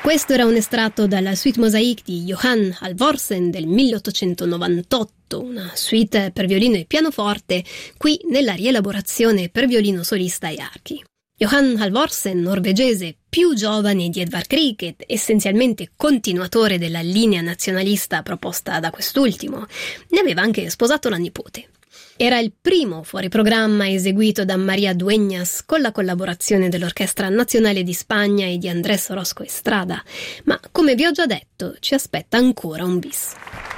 Questo era un estratto dalla suite Mosaïque di Johann Halvorsen del 1898, una suite per violino e pianoforte, qui nella rielaborazione per violino solista e archi. Johann Halvorsen, norvegese più giovane di Edvard Grieg ed essenzialmente continuatore della linea nazionalista proposta da quest'ultimo, ne aveva anche sposato la nipote. Era il primo fuoriprogramma eseguito da Maria Dueñas con la collaborazione dell'Orchestra Nazionale di Spagna e di Andrés Orozco Estrada, ma come vi ho già detto ci aspetta ancora un bis.